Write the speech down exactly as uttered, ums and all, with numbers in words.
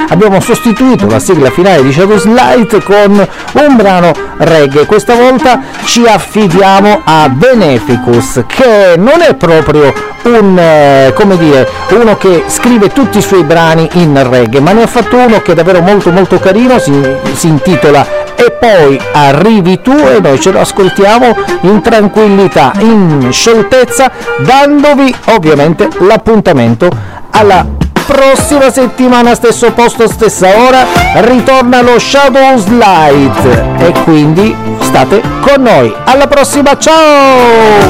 abbiamo sostituito la sigla finale di Shadows Light con un brano reggae. Questa volta ci affidiamo a Beneficus, che non è proprio un eh, come dire uno che scrive tutti i suoi brani in reggae, ma ne ha fatto uno che è davvero molto molto carino, si, si intitola E poi arrivi tu, e noi ce lo ascoltiamo in tranquillità, in scioltezza, dandovi ovviamente l'appuntamento alla prossima settimana, stesso posto, stessa ora, ritorna lo Shadows Light e quindi state con noi. Alla prossima, ciao!